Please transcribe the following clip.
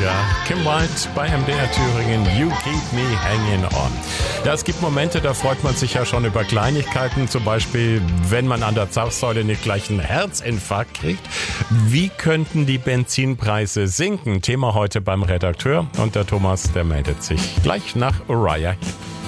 Ja, Kim Wilde bei MDR Thüringen, You Keep Me Hanging On. Ja, es gibt Momente, da freut man sich ja schon über Kleinigkeiten, zum Beispiel, wenn man an der Zapfsäule nicht gleich einen Herzinfarkt kriegt. Wie könnten die Benzinpreise sinken? Thema heute beim Redakteur und der Thomas, der meldet sich gleich nach Uriah Heep.